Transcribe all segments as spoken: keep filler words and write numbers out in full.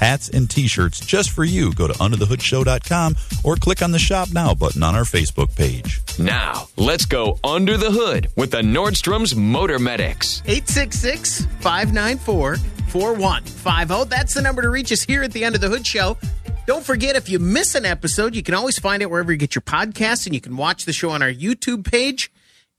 hats, and t-shirts just for you. Go to under the hood show dot com or click on the Shop Now button on our Facebook page. Now, let's go under the hood with the Nordstrom's Motor Medics. eight six six, five nine four, four one five zero. That's the number to reach us here at the Under the Hood Show. Don't forget, if you miss an episode, you can always find it wherever you get your podcasts, and you can watch the show on our YouTube page.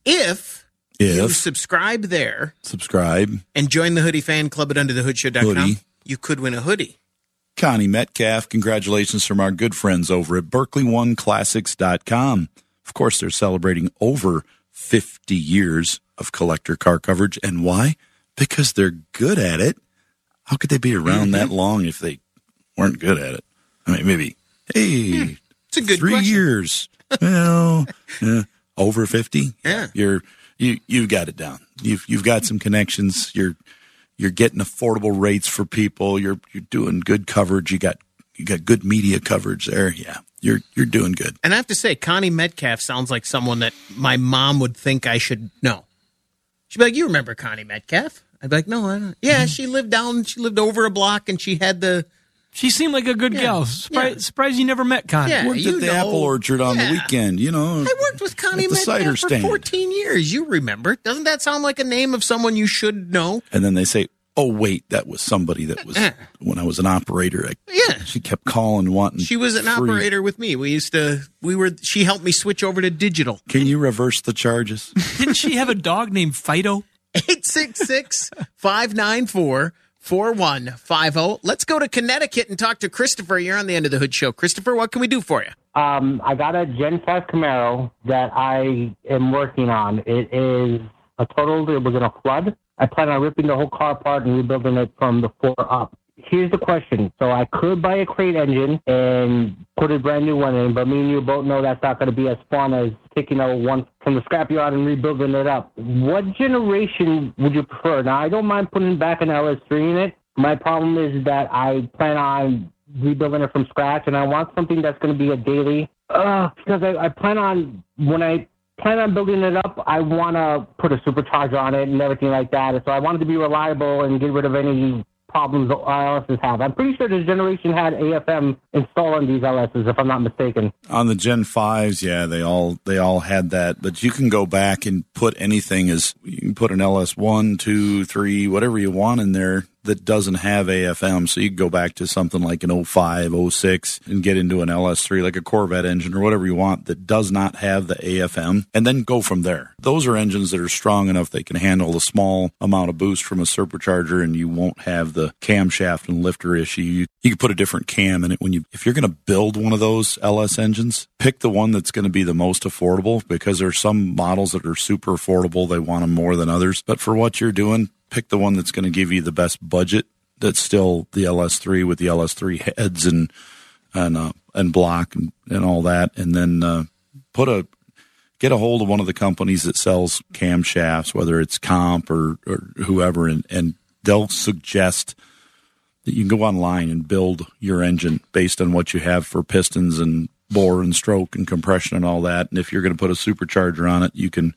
If, If you subscribe there subscribe and join the Hoodie Fan Club at under the hood show dot com, Hoodie. you could win a hoodie. Connie Metcalf, congratulations from our good friends over at Berkeley One Classics dot com. Of course, they're celebrating over fifty years of collector car coverage. And why? Because they're good at it. How could they be around mm-hmm. that long if they weren't good at it? I mean, maybe, hey, hmm. it's a good three question. years. Well, uh, over fifty? Yeah. You're, you, you've got it down. You've, you've got some connections. You're, You're getting affordable rates for people. You're you're doing good coverage. You got you got good media coverage there. Yeah, you're you're doing good. And I have to say, Connie Metcalf sounds like someone that my mom would think I should know. She'd be like, "You remember Connie Metcalf?" I'd be like, "No, I don't." Yeah, she lived down. She lived over a block, and she had the. She seemed like a good Yeah. gal. Surprised, Yeah. surprised you never met Connie. Yeah. Worked you at the know. apple orchard on Yeah. the weekend. You know, I worked with Connie at the cider Metcalf for stand. fourteen years. You remember? Doesn't that sound like a name of someone you should know? And then they say, "Oh wait, that was somebody that was when I was an operator." I, Yeah. she kept calling, wanting. She was an free. operator with me. We used to. We were. She helped me switch over to digital. Can you reverse the charges? Didn't she have a dog named Fido? eight six six, five nine four, four one five zero. Let's go to Connecticut and talk to Christopher. You're on the End of the Hood Show. Christopher, what can we do for you? Um, I got a Gen five Camaro that I am working on. It is a total, it was in a flood. I plan on ripping the whole car apart and rebuilding it from the floor up. Here's the question. So I could buy a crate engine and put a brand new one in, but me and you both know that's not going to be as fun as taking out one from the scrapyard and rebuilding it up. What generation would you prefer? Now, I don't mind putting back an L S three in it. My problem is that I plan on rebuilding it from scratch, and I want something that's going to be a daily. Uh, because I, I plan on, when I plan on building it up, I want to put a supercharger on it and everything like that. So I want it to be reliable and get rid of any problems that L Ss have. I'm pretty sure this generation had A F M installed on these L Ss, if I'm not mistaken. On the Gen fives, yeah, they all they all had that. But you can go back and put anything as you can put an L S one, two, three, whatever you want in there that doesn't have A F M. So you can go back to something like an oh five, oh six and get into an L S three, like a Corvette engine or whatever you want that does not have the A F M, and then go from there. Those are engines that are strong enough they can handle the small amount of boost from a supercharger, and you won't have the camshaft and lifter issue. You, you can put a different cam in it. When you, if you're going to build one of those L S engines, pick the one that's going to be the most affordable, because there's some models that are super affordable. They want them more than others. But for what you're doing, pick the one that's going to give you the best budget. That's still the L S three with the L S three heads and and uh, and block and, and all that, and then uh, put a get a hold of one of the companies that sells camshafts, whether it's Comp or, or whoever, and, and they'll suggest that you can go online and build your engine based on what you have for pistons and bore and stroke and compression and all that. And if you're going to put a supercharger on it, you can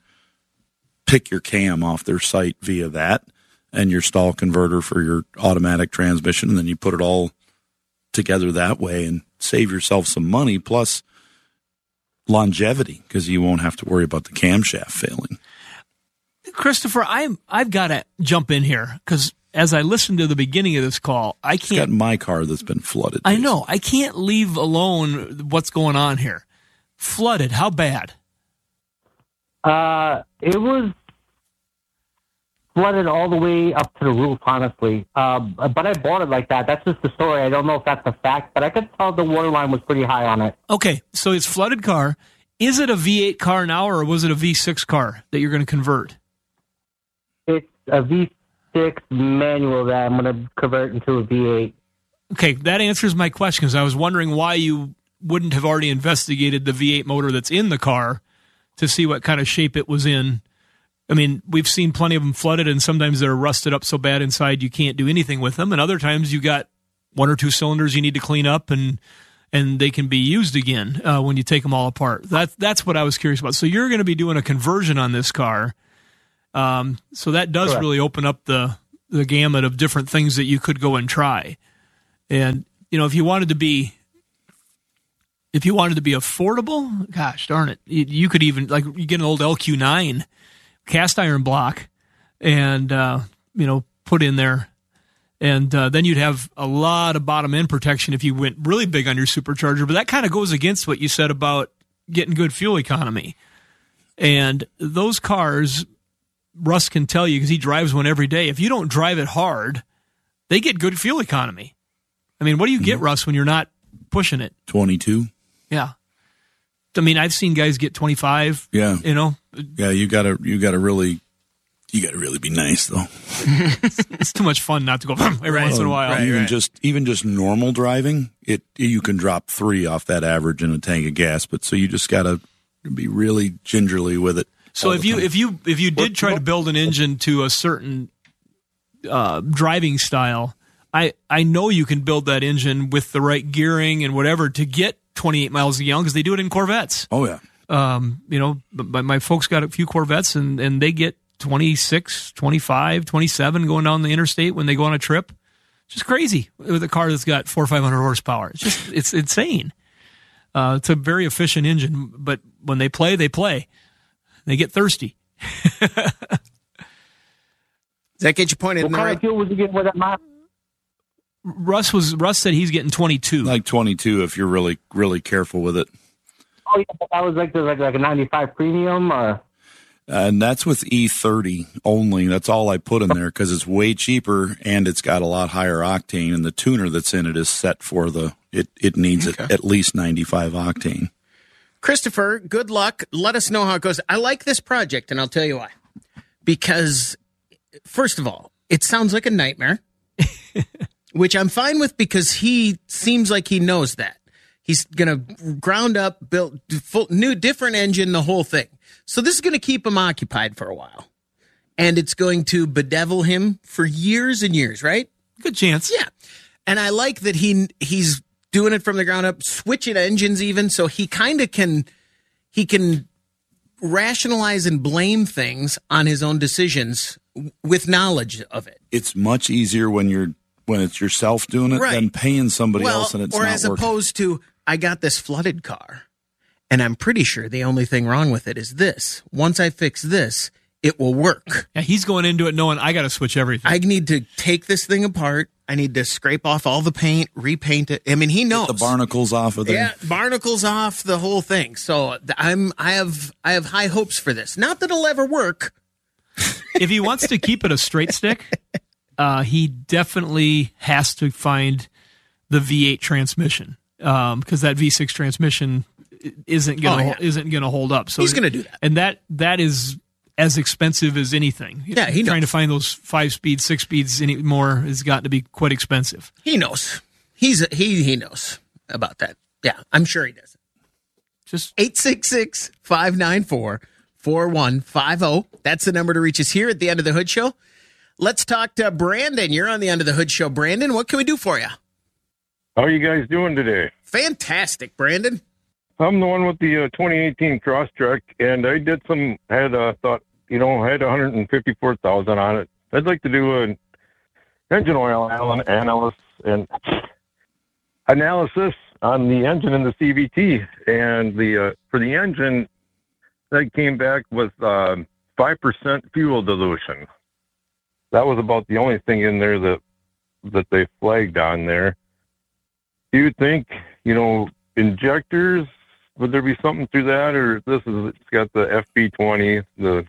pick your cam off their site via that and your stall converter for your automatic transmission, and then you put it all together that way and save yourself some money, plus longevity, because you won't have to worry about the camshaft failing. Christopher, I'm, I've got to jump in here, because as I listened to the beginning of this call, I can't... It's got my car that's been flooded. I know. I can't leave alone what's going on here. Flooded, how bad? Uh, it was flooded all the way up to the roof, honestly. Uh, but I bought it like that. That's just the story. I don't know if that's a fact, but I could tell the water line was pretty high on it. Okay, so it's flooded car. Is it a V eight car now, or was it a V six car that you're going to convert? It's a V six manual that I'm going to convert into a V eight. Okay, that answers my question, because I was wondering why you wouldn't have already investigated the V eight motor that's in the car to see what kind of shape it was in. I mean, we've seen plenty of them flooded, and sometimes they're rusted up so bad inside you can't do anything with them, and other times you got one or two cylinders you need to clean up, and and they can be used again uh, when you take them all apart. That, that's what I was curious about. So you're going to be doing a conversion on this car. Um, so that does Correct. really open up the, the gamut of different things that you could go and try. And, you know, if you wanted to be, if you wanted to be affordable, gosh darn it, you, you could even, like, you get an old L Q nine cast iron block and, uh, you know, put in there. And uh, then you'd have a lot of bottom end protection if you went really big on your supercharger. But that kind of goes against what you said about getting good fuel economy. And those cars, Russ can tell you because he drives one every day, if you don't drive it hard, they get good fuel economy. I mean, what do you get, mm-hmm. Russ, when you're not pushing it? twenty-two. Yeah. I mean, I've seen guys get twenty-five. Yeah. You know? Yeah, you gotta you gotta really you gotta really be nice though. it's, it's too much fun not to go every right. once in a while. Right, even right. just even just normal driving, it you can drop three off that average in a tank of gas, but so you just gotta be really gingerly with it. So if you time. if you if you did try to build an engine to a certain uh, driving style, I I know you can build that engine with the right gearing and whatever to get twenty-eight miles a gallon because they do it in Corvettes. Oh yeah. Um, you know, my, my folks got a few Corvettes and, and they get twenty-six, twenty-five, twenty-seven going down the interstate when they go on a trip. Just crazy with a car that's got four or five hundred horsepower. It's just it's insane. Uh, it's a very efficient engine, but when they play, they play. They get thirsty. Does that get you pointed What in the kind right? of fuel would you get with that mod? Russ was Russ said he's getting twenty-two. Like twenty-two if you're really really careful with it. Oh, yeah, but that was like the, like like a ninety-five premium, or And that's with E thirty only. That's all I put in there because it's way cheaper and it's got a lot higher octane. And the tuner that's in it is set for the it. It needs Okay. it at least ninety-five octane. Christopher, good luck. Let us know how it goes. I like this project, and I'll tell you why. Because, first of all, it sounds like a nightmare, which I'm fine with because he seems like he knows that. He's going to ground up, build full, new, different engine, the whole thing. So this is going to keep him occupied for a while. And it's going to bedevil him for years and years, right? Good chance. Yeah. And I like that he he's doing it from the ground up, switching engines even, so he kind of can he can rationalize and blame things on his own decisions with knowledge of it. It's much easier when you're when it's yourself doing it Right. than paying somebody Well, else and it's or not as working. opposed to, I got this flooded car, and I'm pretty sure the only thing wrong with it is this. Once I fix this, it will work. Yeah, he's going into it knowing I got to switch everything. I need to take this thing apart. I need to scrape off all the paint, repaint it. I mean, he knows. the barnacles off of there. Yeah, barnacles off, the whole thing. So th- I'm, I have, I have high hopes for this. Not that it'll ever work. If he wants to keep it a straight stick, uh, he definitely has to find the V eight transmission because um, that V six transmission isn't gonna Oh, yeah. isn't gonna hold up. So He's gonna do that. and that that is as expensive as anything. Yeah, he trying knows. to find those five speeds, six speeds anymore has got to be quite expensive. He knows. He's he he knows about that. Yeah, I'm sure he does. Just eight six six, five nine four, four one five zero. That's the number to reach us here at the End of the Hood Show. Let's talk to Brandon. You're on the End of the Hood Show. Brandon, what can we do for you? How are you guys doing today? Fantastic, Brandon. I'm the one with the uh, twenty eighteen Crosstrek, and I did some, had uh, thought, you know, I had one hundred fifty-four thousand on it. I'd like to do an engine oil analysis and analysis on the engine and the C V T. And the uh, for the engine, that came back with uh, five percent fuel dilution. That was about the only thing in there that that they flagged on there. Do you think, you know, injectors, would there be something through that, or this is it's got the F B twenty, the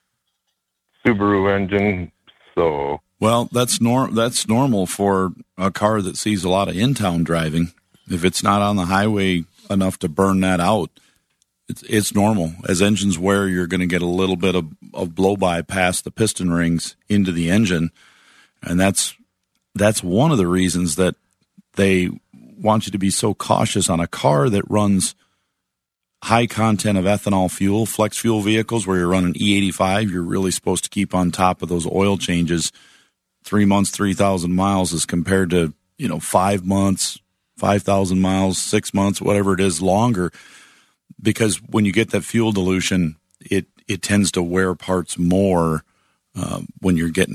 Subaru engine, so Well, that's nor that's normal for a car that sees a lot of in-town driving. If it's not on the highway enough to burn that out, it's it's normal. As engines wear, you're going to get a little bit of, of blow-by past the piston rings into the engine, and that's that's one of the reasons that they want you to be so cautious on a car that runs high content of ethanol fuel. Flex fuel vehicles where you're running E eighty-five, you're really supposed to keep on top of those oil changes. Three months, three thousand miles as compared to, you know, five months, five thousand miles, six months, whatever it is, longer. Because when you get that fuel dilution, it, it tends to wear parts more uh, when you're getting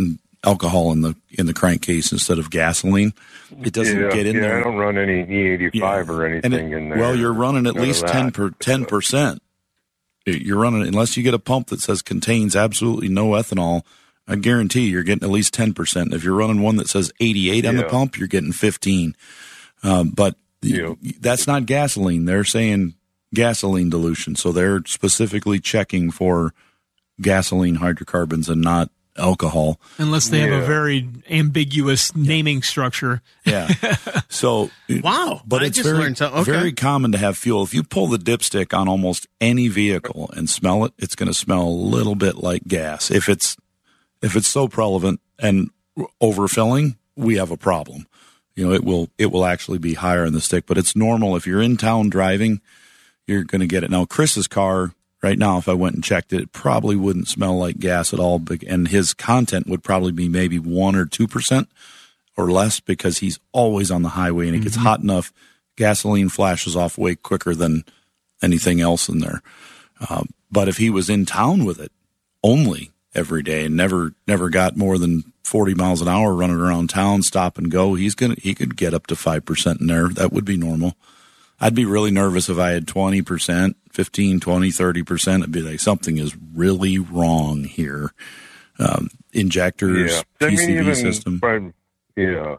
alcohol in the in the crankcase instead of gasoline. It doesn't yeah, get in yeah, there. I don't run any E eighty-five Yeah. or anything And it- in there. Well, you're running at None of least that. ten per ten percent. You're running unless you get a pump that says contains absolutely no ethanol. I guarantee you're getting at least ten percent. If you're running one that says eighty-eight on the Yeah. pump, you're getting fifteen. Um, but Yeah. that's not gasoline. They're saying gasoline dilution, so they're specifically checking for gasoline hydrocarbons and not alcohol. Unless they have a Yeah. very ambiguous naming structure. Yeah. So Wow. but I it's just very, learned something. Okay. very common to have fuel. If you pull the dipstick on almost any vehicle and smell it, it's going to smell a little bit like gas. If it's if it's so prevalent and overfilling, we have a problem. You know, it will it will actually be higher in the stick, but it's normal. If you're in town driving, you're going to get it. Now, Chris's car right now, if I went and checked it, it probably wouldn't smell like gas at all, and his content would probably be maybe one or two percent or less because he's always on the highway and it gets hot enough. Gasoline flashes off way quicker than anything else in there. Uh, but if he was in town with it only every day and never never got more than forty miles an hour running around town, stop and go, he's gonna he could get up to five percent in there. That would be normal. I'd be really nervous if I had twenty percent, fifteen, twenty, thirty percent. I'd be like, something is really wrong here. Um, injectors, Yeah. I P mean, C V even system. by- yeah.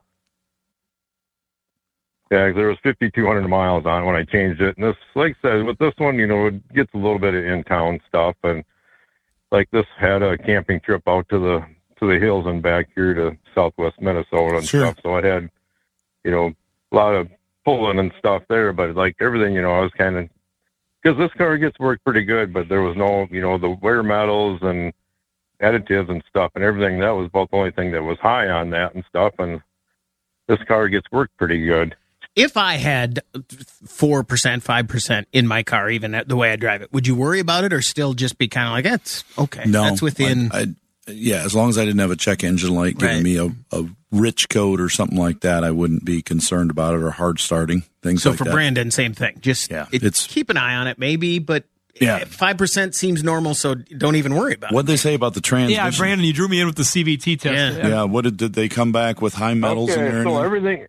Yeah, there was fifty-two hundred miles on it when I changed it. And this, like I said, with this one, you know, it gets a little bit of in-town stuff. And like this had a camping trip out to the to the hills and back here to southwest Minnesota and Sure. stuff. So it had, you know, a lot of pulling and stuff there. But like everything, you know, I was kind of, because this car gets worked pretty good, but there was no, you know, the wear metals and additives and stuff and everything. That was about the only thing that was high on that and stuff. And this car gets worked pretty good. If I had four percent, five percent in my car, even the way I drive it, would you worry about it or still just be kind of like, that's okay? No, That's within. I, I, yeah, as long as I didn't have a check engine light giving Right. me a, a rich code or something like that, I wouldn't be concerned about it, or hard starting things so like for that. Brandon, same thing. Just Yeah, it- it's- keep an eye on it, maybe, but Yeah. five percent seems normal, so don't even worry about What'd it. they say about the transmission? Yeah, Brandon, you drew me in with the C V T test. Yeah. Yeah, what did, did they come back with high metals in Okay, there? so and- everything.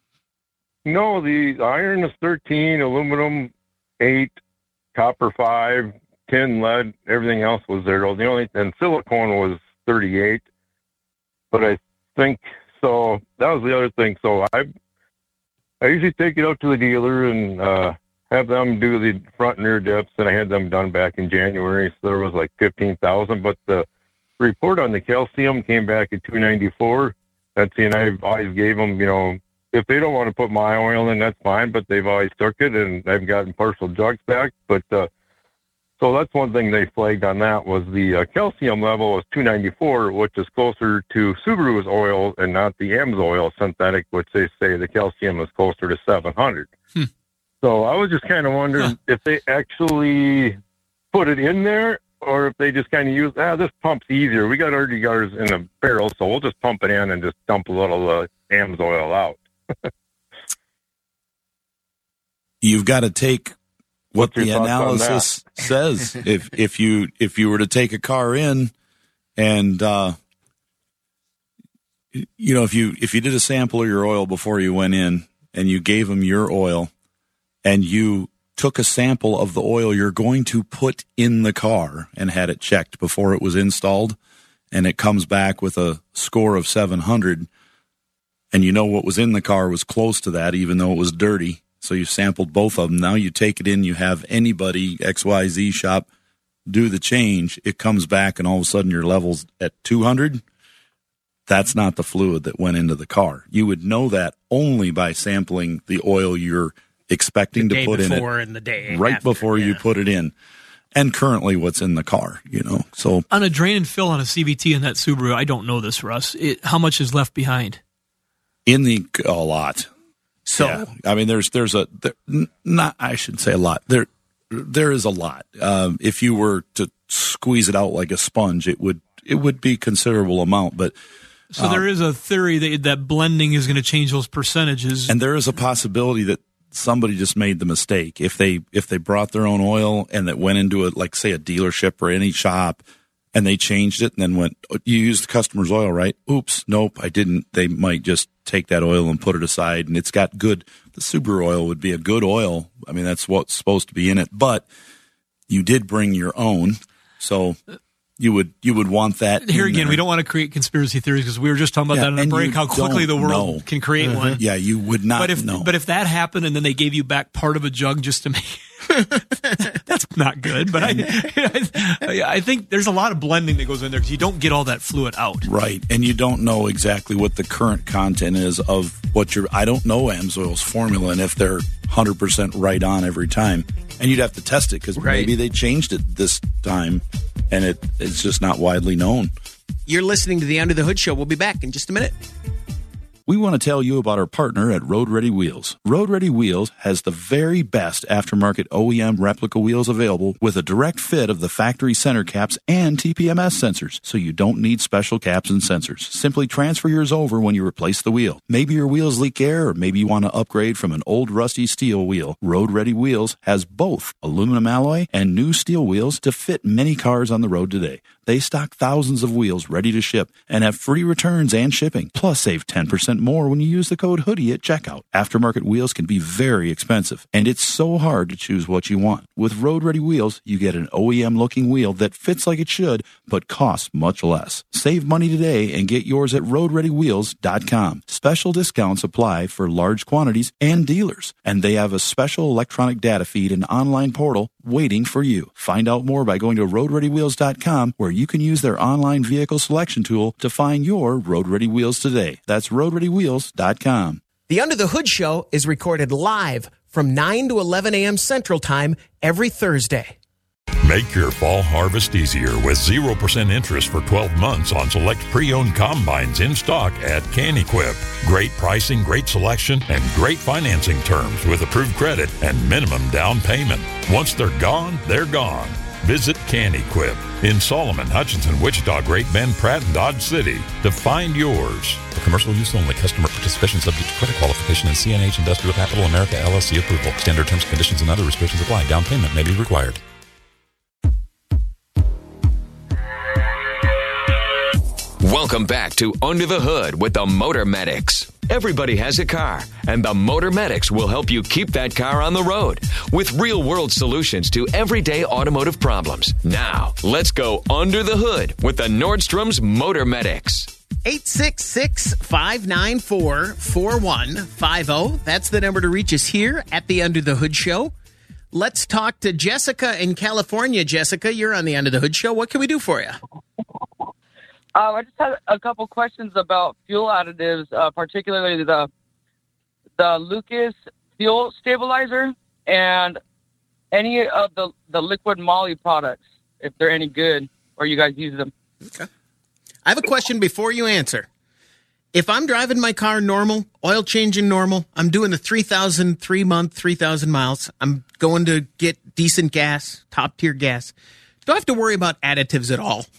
No, the iron is thirteen, aluminum eight, copper five, tin, lead. Everything else was zero. The only and silicone was thirty-eight. But I think so. That was the other thing. So I, I usually take it out to the dealer and uh, have them do the front and rear dips, and I had them done back in January. So there was like fifteen thousand. But the report on the calcium came back at two ninety-four. That's and I always gave them, you know. If they don't want to put my oil in, that's fine, but they've always took it, and I've gotten partial jugs back. But uh, so that's one thing they flagged on that was the uh, calcium level was two ninety-four, which is closer to Subaru's oil and not the A M S oil synthetic, which they say the calcium is closer to seven hundred. Hmm. So I was just kind of wondering Huh. if they actually put it in there, or if they just kind of use, ah, this pump's easier. We got R D Rs in a barrel, so we'll just pump it in and just dump a little uh, A M S oil out. You've got to take what What's your the thoughts on analysis says. If if you if you were to take a car in and uh, you know if you if you did a sample of your oil before you went in and you gave them your oil and you took a sample of the oil you're going to put in the car and had it checked before it was installed, and it comes back with a score of seven hundred, and you know what was in the car was close to that even though it was dirty. So you sampled both of them. Now you take it in, you have anybody, X Y Z shop, do the change. It comes back, and all of a sudden your level's at two hundred. That's not the fluid that went into the car. You would know that only by sampling the oil you're expecting The to day put in before it and the day right after, before you yeah. put it in. And currently what's in the car, you know. So On a drain and fill on a C V T in that Subaru, I don't know this, Russ. It, how much is left behind? in the a lot. So Yeah. I mean, there's there's a there, n- not I should say a lot. There there is a lot. Um, if you were to squeeze it out like a sponge, it would it would be considerable amount. But So there is a theory that that blending is going to change those percentages. and there is a possibility that somebody just made the mistake. If they if they brought their own oil and that went into it, like say a dealership or any shop, and they changed it and then went, you used the customer's oil, right? Oops, nope, I didn't. They might just take that oil and put it aside, and it's got good, the Subaru oil would be a good oil. I mean, that's what's supposed to be in it, but you did bring your own, so you would you would want that. Here again, there. we don't want to create conspiracy theories because we were just talking about Yeah, that in a and break, you how quickly the don't world know. can create one. Yeah, you would not But if know. but if that happened and then they gave you back part of a jug just to make that's not good. But I, I I think there's a lot of blending that goes in there because you don't get all that fluid out. Right, and you don't know exactly what the current content is of what you're. I don't know AMSOIL's formula and if they're one hundred percent right on every time. And you'd have to test it because Right. maybe they changed it this time, and it it's just not widely known. You're listening to the Under the Hood Show. We'll be back in just a minute. We want to tell you about our partner at Road Ready Wheels. Road Ready Wheels has the very best aftermarket O E M replica wheels available with a direct fit of the factory center caps and T P M S sensors, so you don't need special caps and sensors. Simply transfer yours over when you replace the wheel. Maybe your wheels leak air, or maybe you want to upgrade from an old rusty steel wheel. Road Ready Wheels has both aluminum alloy and new steel wheels to fit many cars on the road today. They stock thousands of wheels ready to ship and have free returns and shipping. Plus, save ten percent more when you use the code HOODIE at checkout. Aftermarket wheels can be very expensive, and it's so hard to choose what you want. With Road Ready Wheels, you get an O E M-looking wheel that fits like it should, but costs much less. Save money today and get yours at road ready wheels dot com. Special discounts apply for large quantities and dealers, and they have a special electronic data feed and online portal waiting for you. Find out more by going to road ready wheels dot com, where you can use their online vehicle selection tool to find your Road Ready Wheels today. That's road ready wheels dot com. The Under the Hood Show is recorded live from nine to eleven a.m. Central Time every Thursday. Make your fall harvest easier with zero percent interest for twelve months on select pre-owned combines in stock at CanEquip. Great pricing, great selection, and great financing terms with approved credit and minimum down payment. Once they're gone, they're gone. Visit CanEquip in Solomon, Hutchinson, Wichita, Great Bend, Pratt, and Dodge City to find yours. For commercial use only. Customer participation subject to credit qualification and C N H Industrial Capital America L L C approval. Standard terms, conditions, and other restrictions apply. Down payment may be required. Welcome back to Under the Hood with the Motor Medics. Everybody has a car, and the Motor Medics will help you keep that car on the road with real-world solutions to everyday automotive problems. Now, let's go under the hood with the Nordstrom's Motor Medics. eight six six, five nine four, four one five zero. That's the number to reach us here at the Under the Hood Show. Let's talk to Jessica in California. Jessica, you're on the Under the Hood Show. What can we do for you? Uh, I just had a couple questions about fuel additives, uh, particularly the the Lucas fuel stabilizer and any of the, the liquid moly products, if they're any good or you guys use them. Okay. I have a question before you answer. If I'm driving my car normal, oil changing normal, I'm doing the three thousand, three month, three thousand miles, I'm going to get decent gas, top tier gas, do I have to worry about additives at all?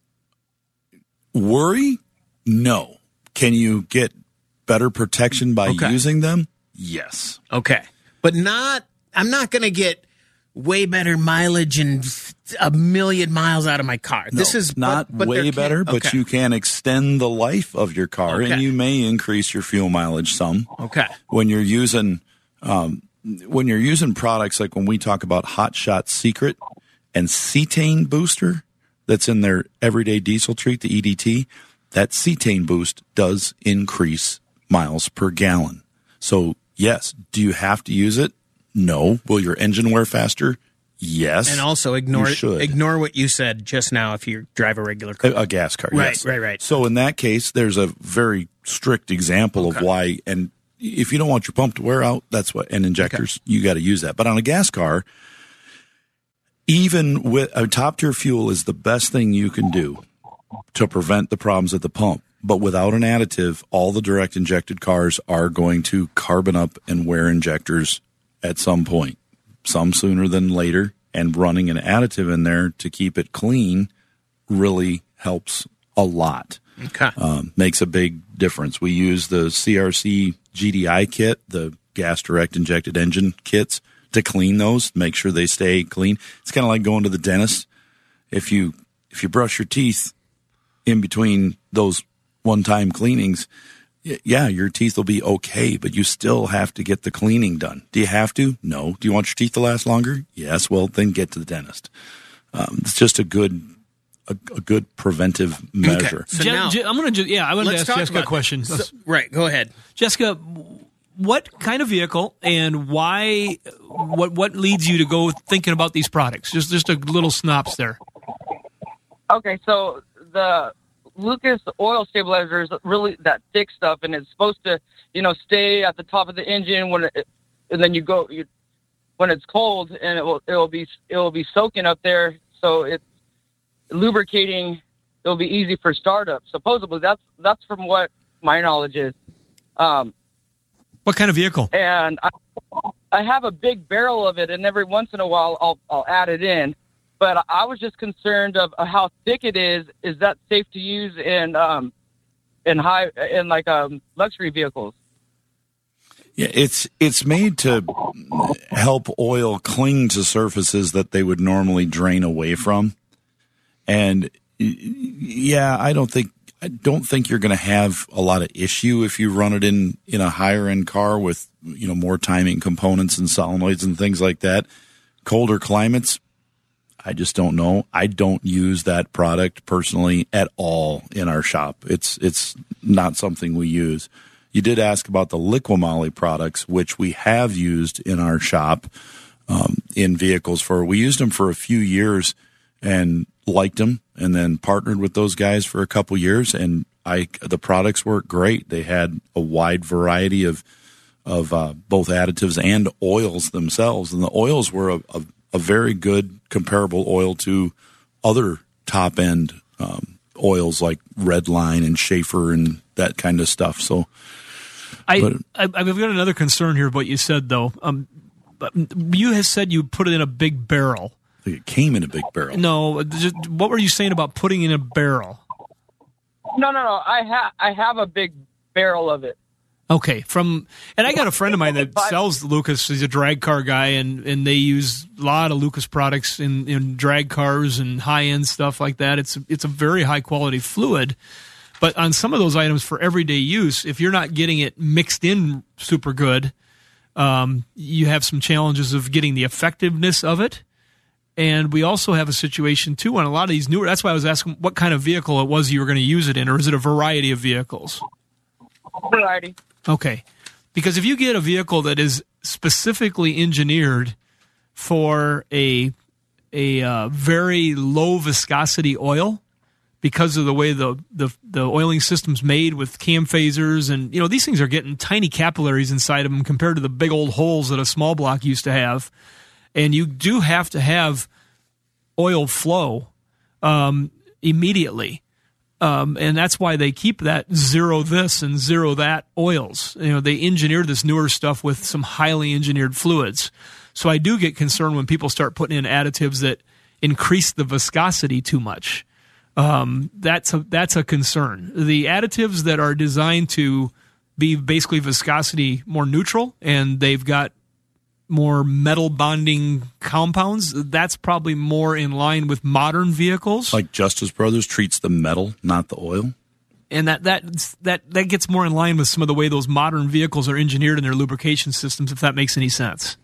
Worry? No. Can you get better protection by Okay. using them? Yes. Okay. But not, I'm not going to get way better mileage and a million miles out of my car. No, This is not but, but there way can- better, but okay. you can extend the life of your car, Okay. and you may increase your fuel mileage some. Okay. When you're using, um, when you're using products like when we talk about Hot Shot Secret and cetane booster, that's in their everyday diesel treat, the E D T, that cetane boost does increase miles per gallon. So, yes, do you have to use it? No. Will your engine wear faster? Yes. And also ignore You should. ignore what you said just now if you drive a regular car. A, a gas car, Right, yes. right, right. So in that case, there's a very strict example of why, and if you don't want your pump to wear out, that's what, and injectors, you got to use that. But on a gas car, even with a top tier fuel is the best thing you can do to prevent the problems at the pump. But without an additive, all the direct injected cars are going to carbon up and wear injectors at some point, some sooner than later. And running an additive in there to keep it clean really helps a lot. Okay. Um, makes a big difference. We use the C R C G D I kit, the gas direct injected engine kits, to clean those, make sure they stay clean. It's kind of like going to the dentist. If you if you brush your teeth in between those one-time cleanings, yeah, your teeth will be okay, but you still have to get the cleaning done. Do you have to? No. Do you want your teeth to last longer? Yes. Well, then get to the dentist. Um, it's just a good, a, a good preventive measure. Okay. So Je- now, Je- I'm going to just, yeah, I want to ask talk Jessica a about question. that. So, right. Go ahead. Jessica, what kind of vehicle and why, what, what leads you to go thinking about these products? Just, just a little synopsis there. Okay, so the Lucas oil stabilizer is really that thick stuff, and it's supposed to, you know, stay at the top of the engine when it, and then you go you, when it's cold, and it will it will be it will be soaking up there, so it's lubricating. It'll be easy for startup. Supposedly, that's that's from what my knowledge is. Um, what kind of vehicle? And I, I have a big barrel of it, and every once in a while, I'll I'll add it in. But I was just concerned of how thick it is. Is that safe to use in um, in high in like um, luxury vehicles? Yeah, it's it's made to help oil cling to surfaces that they would normally drain away from. And yeah, I don't think I don't think you're going to have a lot of issue if you run it in in a higher end car with, you know, more timing components and solenoids and things like that. Colder climates, I just don't know. I don't use that product personally at all in our shop. It's it's not something we use. You did ask about the Liqui-Moly products, which we have used in our shop um, in vehicles for. We used them for a few years and liked them, and then partnered with those guys for a couple years. And I the products work great. They had a wide variety of of uh, both additives and oils themselves, and the oils were a, a a very good comparable oil to other top end um, oils like Redline and Schaefer and that kind of stuff. So, I, but, I I've got another concern here. What you said though, um, but you had said you put it in a big barrel. I think it came in a big barrel. No, just, what were you saying about putting in a barrel? No, no, no. I have I have a big barrel of it. Okay, from and I got a friend of mine that sells Lucas. He's a drag car guy, and, and they use a lot of Lucas products in, in drag cars and high end stuff like that. It's it's a very high quality fluid, but on some of those items for everyday use, if you're not getting it mixed in super good, um, you have some challenges of getting the effectiveness of it. And we also have a situation too on a lot of these newer. That's why I was asking what kind of vehicle it was you were going to use it in, or is it a variety of vehicles? Variety. Okay, because if you get a vehicle that is specifically engineered for a a uh, very low viscosity oil, because of the way the, the the oiling system's made with cam phasers, and you know these things are getting tiny capillaries inside of them compared to the big old holes that a small block used to have, and you do have to have oil flow um, immediately. Um, and that's why they keep that zero this and zero that oils. You know, they engineer this newer stuff with some highly engineered fluids. So I do get concerned when people start putting in additives that increase the viscosity too much. Um, that's a, that's a concern. The additives that are designed to be basically viscosity more neutral, and they've got more metal bonding compounds, that's probably more in line with modern vehicles. Like Justice Brothers treats the metal, not the oil. And that that that that gets more in line with some of the way those modern vehicles are engineered in their lubrication systems, if that makes any sense.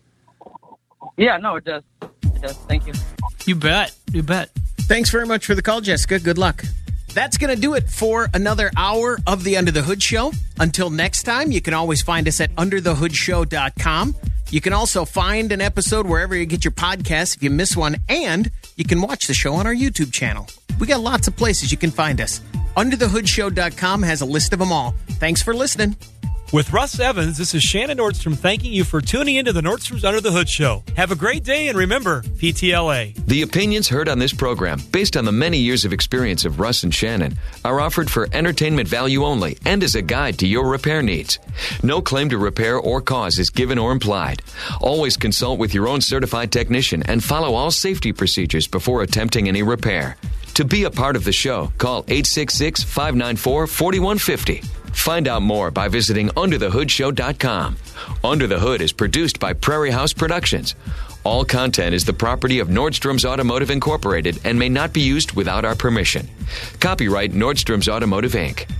Yeah, no, it does. It does. Thank you. You bet. You bet. Thanks very much for the call, Jessica. Good luck. That's going to do it for another hour of the Under the Hood Show. Until next time, you can always find us at under the hood show dot com. You can also find an episode wherever you get your podcasts if you miss one, and you can watch the show on our YouTube channel. We got lots of places you can find us. under the hood show dot com has a list of them all. Thanks for listening. With Russ Evans, this is Shannon Nordstrom thanking you for tuning into the Nordstrom's Under the Hood Show. Have a great day, and remember, P T L A. The opinions heard on this program, based on the many years of experience of Russ and Shannon, are offered for entertainment value only and as a guide to your repair needs. No claim to repair or cause is given or implied. Always consult with your own certified technician and follow all safety procedures before attempting any repair. To be a part of the show, call eight six six, five nine four, four one five zero. Find out more by visiting under the hood show dot com Under the Hood is produced by Prairie House Productions. All content is the property of Nordstrom's Automotive Incorporated and may not be used without our permission. Copyright Nordstrom's Automotive, Incorporated.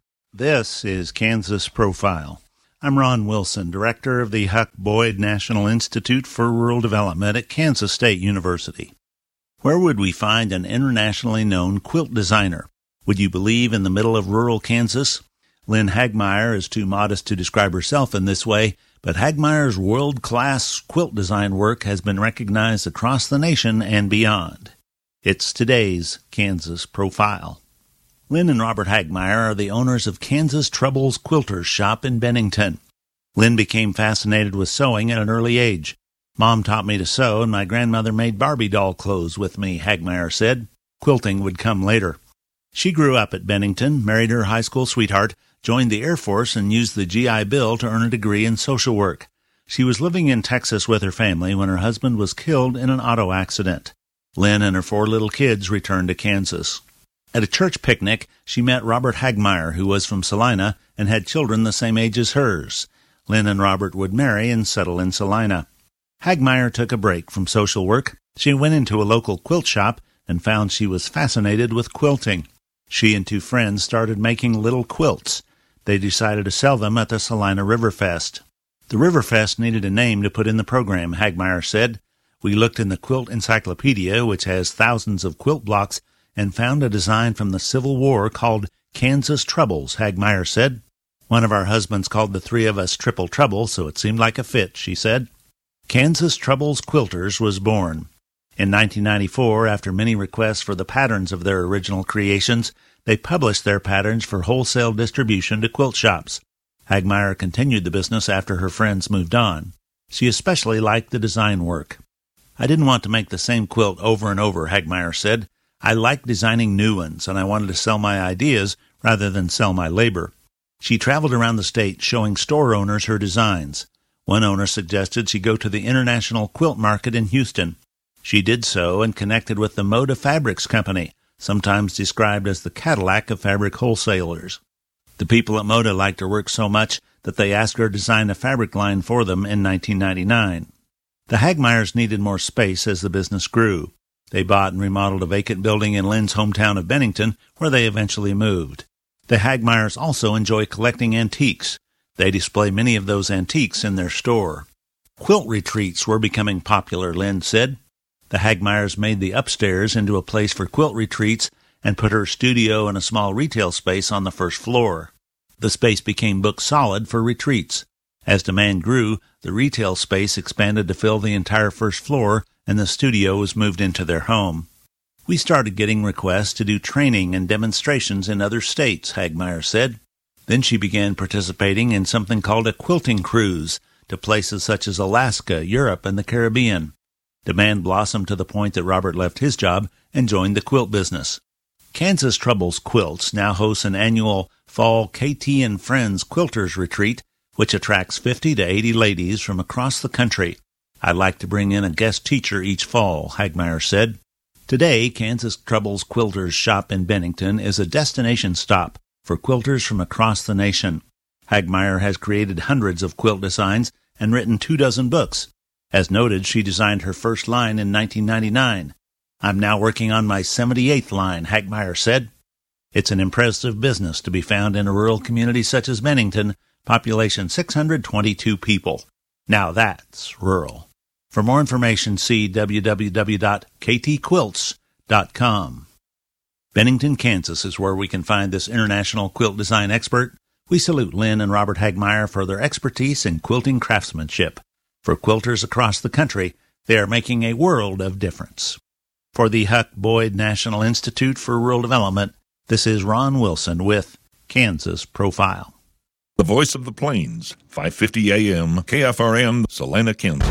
This is Kansas Profile. I'm Ron Wilson, director of the Huck Boyd National Institute for Rural Development at Kansas State University. Where would we find an internationally known quilt designer? Would you believe in the middle of rural Kansas? Lynn Hagmeyer is too modest to describe herself in this way, but Hagmeyer's world-class quilt design work has been recognized across the nation and beyond. It's today's Kansas Profile. Lynn and Robert Hagmeyer are the owners of Kansas Troubles Quilters Shop in Bennington. Lynn became fascinated with sewing at an early age. Mom taught me to sew, and my grandmother made Barbie doll clothes with me, Hagmeyer said. Quilting would come later. She grew up at Bennington, married her high school sweetheart, joined the Air Force, and used the G I Bill to earn a degree in social work. She was living in Texas with her family when her husband was killed in an auto accident. Lynn and her four little kids returned to Kansas. At a church picnic, she met Robert Hagmeyer, who was from Salina and had children the same age as hers. Lynn and Robert would marry and settle in Salina. Hagmeyer took a break from social work. She went into a local quilt shop and found she was fascinated with quilting. She and two friends started making little quilts. They decided to sell them at the Salina Riverfest. The Riverfest needed a name to put in the program, Hagmeyer said. We looked in the Quilt Encyclopedia, which has thousands of quilt blocks, and found a design from the Civil War called Kansas Troubles, Hagmeyer said. One of our husbands called the three of us Triple Trouble, so it seemed like a fit, she said. Kansas Troubles Quilters was born. In nineteen ninety-four, after many requests for the patterns of their original creations, they published their patterns for wholesale distribution to quilt shops. Hagmeyer continued the business after her friends moved on. She especially liked the design work. I didn't want to make the same quilt over and over, Hagmeyer said. I liked designing new ones, and I wanted to sell my ideas rather than sell my labor. She traveled around the state showing store owners her designs. One owner suggested she go to the International Quilt Market in Houston. She did so and connected with the Moda Fabrics Company, sometimes described as the Cadillac of fabric wholesalers. The people at Moda liked her work so much that they asked her to design a fabric line for them in nineteen ninety-nine. The Hagmeyers needed more space as the business grew. They bought and remodeled a vacant building in Lynn's hometown of Bennington, where they eventually moved. The Hagmeyers also enjoy collecting antiques. They display many of those antiques in their store. Quilt retreats were becoming popular, Lynn said. The Hagmeyers made the upstairs into a place for quilt retreats and put her studio and a small retail space on the first floor. The space became booked solid for retreats. As demand grew, the retail space expanded to fill the entire first floor, and the studio was moved into their home. We started getting requests to do training and demonstrations in other states, Hagmeyer said. Then she began participating in something called a quilting cruise to places such as Alaska, Europe, and the Caribbean. Demand blossomed to the point that Robert left his job and joined the quilt business. Kansas Troubles Quilts now hosts an annual Fall K T and Friends Quilters Retreat, which attracts fifty to eighty ladies from across the country. I'd like to bring in a guest teacher each fall, Hagmeyer said. Today, Kansas Troubles Quilters Shop in Bennington is a destination stop for quilters from across the nation. Hagmeyer has created hundreds of quilt designs and written two dozen books. As noted, she designed her first line in nineteen ninety-nine. I'm now working on my seventy-eighth line, Hagmeyer said. It's an impressive business to be found in a rural community such as Bennington, population six hundred twenty-two people. Now that's rural. For more information, see w w w dot k t quilts dot com. Bennington, Kansas is where we can find this international quilt design expert. We salute Lynn and Robert Hagmeyer for their expertise in quilting craftsmanship. For quilters across the country, they are making a world of difference. For the Huck Boyd National Institute for Rural Development, this is Ron Wilson with Kansas Profile. The Voice of the Plains, five fifty A M, K F R N, Salina, Kansas.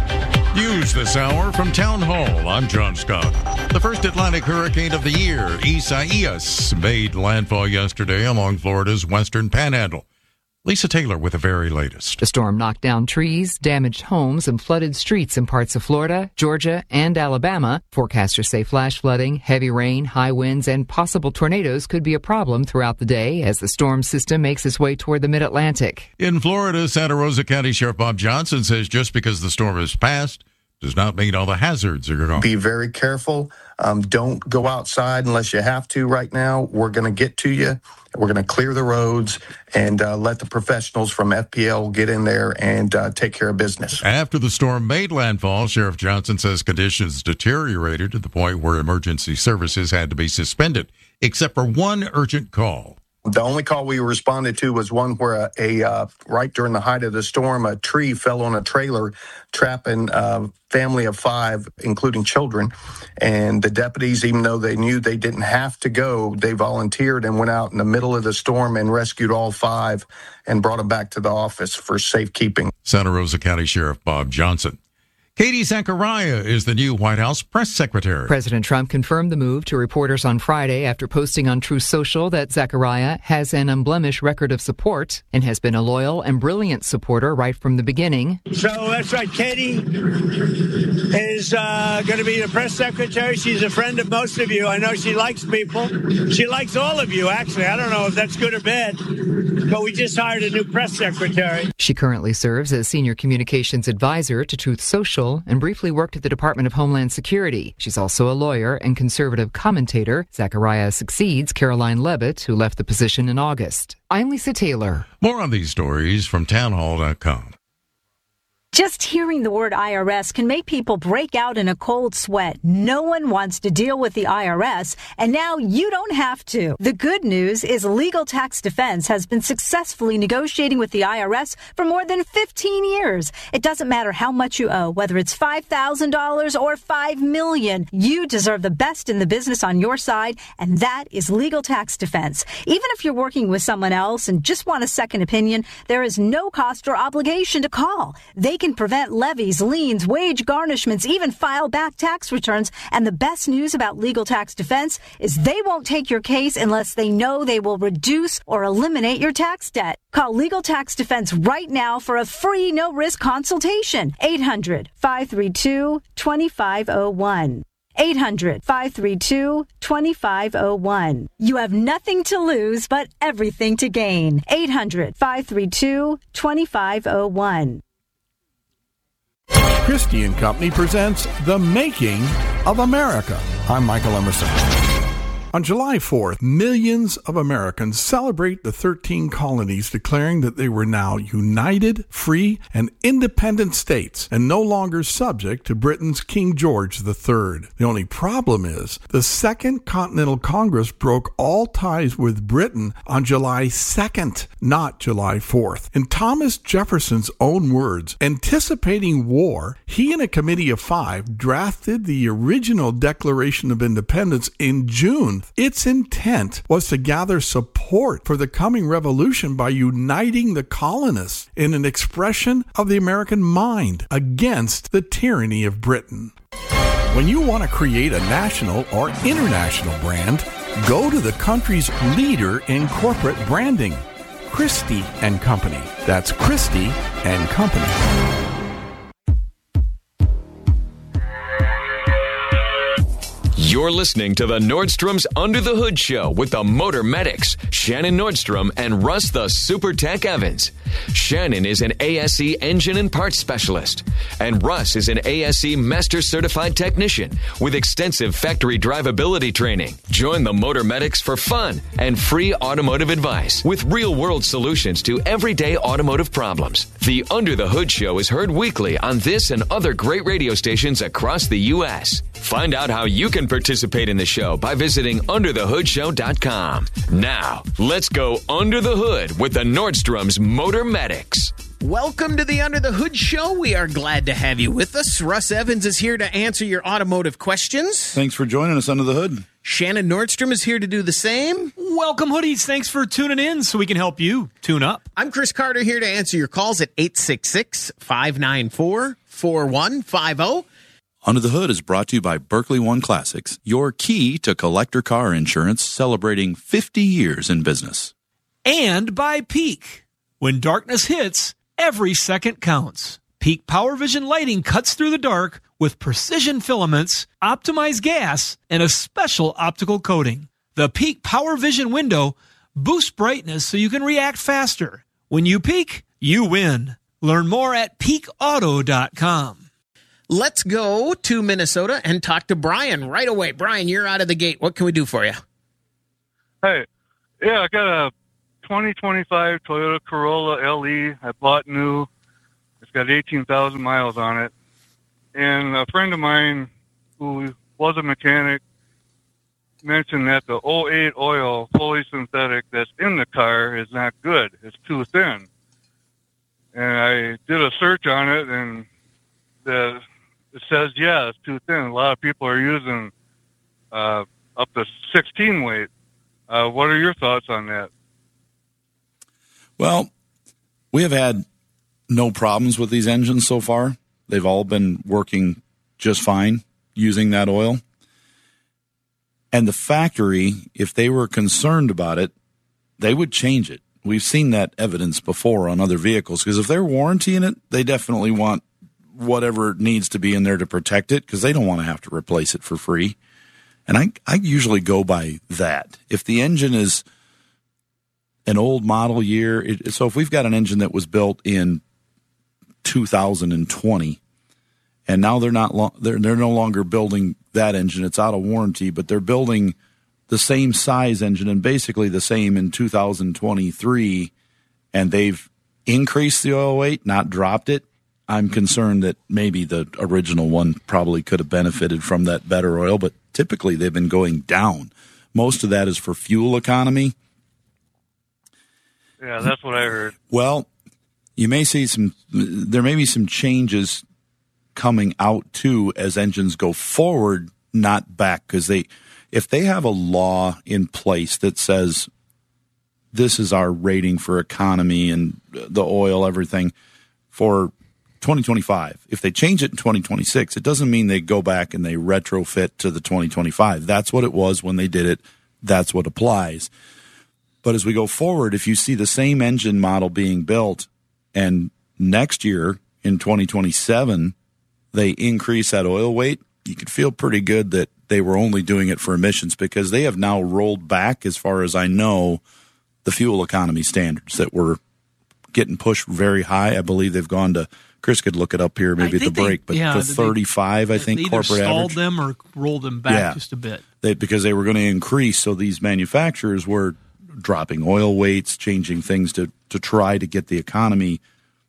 News this hour from Town Hall. I'm John Scott. The first Atlantic hurricane of the year, Isaias, made landfall yesterday along Florida's western panhandle. Lisa Taylor with the very latest. The storm knocked down trees, damaged homes, and flooded streets in parts of Florida, Georgia, and Alabama. Forecasters say flash flooding, heavy rain, high winds, and possible tornadoes could be a problem throughout the day as the storm system makes its way toward the mid-Atlantic. In Florida, Santa Rosa County Sheriff Bob Johnson says just because the storm has passed does not mean all the hazards are gone. Be very careful. Um, don't go outside unless you have to right now. We're going to get to you. We're going to clear the roads and uh, let the professionals from F P L get in there and uh, take care of business. After the storm made landfall, Sheriff Johnson says conditions deteriorated to the point where emergency services had to be suspended, except for one urgent call. The only call we responded to was one where a, a uh, right during the height of the storm, a tree fell on a trailer, trapping a family of five, including children. And the deputies, even though they knew they didn't have to go, they volunteered and went out in the middle of the storm and rescued all five and brought them back to the office for safekeeping. Santa Rosa County Sheriff Bob Johnson. Katie Zachariah is the new White House press secretary. President Trump confirmed the move to reporters on Friday after posting on Truth Social that Zachariah has an unblemished record of support and has been a loyal and brilliant supporter right from the beginning. So that's right. Katie is uh, going to be the press secretary. She's a friend of most of you. I know she likes people. She likes all of you, actually. I don't know if that's good or bad, but we just hired a new press secretary. She currently serves as senior communications advisor to Truth Social and briefly worked at the Department of Homeland Security. She's also a lawyer and conservative commentator. Zachariah succeeds Caroline Levitt, who left the position in August. I'm Lisa Taylor. More on these stories from townhall dot com. Just hearing the word I R S can make people break out in a cold sweat. No one wants to deal with the I R S, and now you don't have to. The good news is Legal Tax Defense has been successfully negotiating with the I R S for more than fifteen years. It doesn't matter how much you owe, whether it's five thousand dollars or five million dollars. You deserve the best in the business on your side, and that is Legal Tax Defense. Even if you're working with someone else and just want a second opinion, there is no cost or obligation to call. They can prevent levies, liens, wage garnishments, even file back tax returns. And the best news about Legal Tax Defense is they won't take your case unless they know they will reduce or eliminate your tax debt. Call Legal Tax Defense right now for a free no-risk consultation. eight hundred, five three two, two five zero one. eight hundred, five three two, two five zero one. You have nothing to lose but everything to gain. eight hundred, five three two, two five zero one. Christie and Company presents The Making of America. I'm Michael Emerson. On July fourth, millions of Americans celebrate the thirteen colonies declaring that they were now united, free, and independent states and no longer subject to Britain's King George the Third. The only problem is the Second Continental Congress broke all ties with Britain on July second, not July fourth. In Thomas Jefferson's own words, anticipating war, he and a committee of five drafted the original Declaration of Independence in June. Its intent was to gather support for the coming revolution by uniting the colonists in an expression of the American mind against the tyranny of Britain. When you want to create a national or international brand, go to the country's leader in corporate branding, Christie and Company. That's Christie and Company. You're listening to the Nordstrom's Under the Hood Show with the Motor Medics, Shannon Nordstrom and Russ the Super Tech Evans. Shannon is an A S E engine and parts specialist, and Russ is an A S E Master Certified Technician with extensive factory drivability training. Join the Motor Medics for fun and free automotive advice with real-world solutions to everyday automotive problems. The Under the Hood Show is heard weekly on this and other great radio stations across the U S Find out how you can participate in the show by visiting under the hood show dot com. Now, let's go under the hood with the Nordstrom's Motor Medics. Welcome to the Under the Hood Show. We are glad to have you with us. Russ Evans is here to answer your automotive questions. Thanks for joining us under the hood. Shannon Nordstrom is here to do the same. Welcome, hoodies. Thanks for tuning in so we can help you tune up. I'm Chris Carter here to answer your calls at eight six six, five nine four, four one five zero. Under the Hood is brought to you by Berkeley One Classics, your key to collector car insurance, celebrating fifty years in business. And by Peak. When darkness hits, every second counts. Peak Power Vision lighting cuts through the dark with precision filaments, optimized gas, and a special optical coating. The Peak Power Vision window boosts brightness so you can react faster. When you peak, you win. Learn more at peak auto dot com. Let's go to Minnesota and talk to Brian right away. Brian, you're out of the gate. What can we do for you? Hey, yeah, I got a twenty twenty-five Toyota Corolla L E. I bought new. It's got eighteen thousand miles on it. And a friend of mine who was a mechanic mentioned that the oh eight oil, fully synthetic, that's in the car is not good. It's too thin. And I did a search on it, and the, it says, yeah, it's too thin. A lot of people are using uh, up to sixteen weight. Uh, what are your thoughts on that? Well, we have had no problems with these engines so far. They've all been working just fine using that oil. And the factory, if they were concerned about it, they would change it. We've seen that evidence before on other vehicles, because if they're warrantying it, they definitely want whatever needs to be in there to protect it, because they don't want to have to replace it for free. And I, I usually go by that. If the engine is an old model year, it, so if we've got an engine that was built in two thousand twenty, and now they're not lo- they're they're no longer building that engine, it's out of warranty, but they're building the same size engine and basically the same in two thousand twenty-three, and they've increased the oil weight, not dropped it. I'm concerned that maybe the original one probably could have benefited from that better oil, but typically they've been going down. Most of that is for fuel economy. Yeah, that's what I heard. Well, you may see some, there may be some changes coming out too as engines go forward, not back, because they, if they have a law in place that says this is our rating for economy and the oil, everything for twenty twenty-five, if they change it in twenty twenty-six, it doesn't mean they go back and they retrofit to the twenty twenty-five. That's what it was when they did it. That's what applies. But as we go forward, if you see the same engine model being built and next year in twenty twenty-seven, they increase that oil weight, you could feel pretty good that they were only doing it for emissions, because they have now rolled back, as far as I know, the fuel economy standards that were getting pushed very high. I believe they've gone to, Chris could look it up here maybe at the break, they, but yeah, to thirty-five, they, I think, they corporate either average. stalled them or rolled them back Yeah. just a bit. They, because they were going to increase, so these manufacturers were dropping oil weights, changing things to, to try to get the economy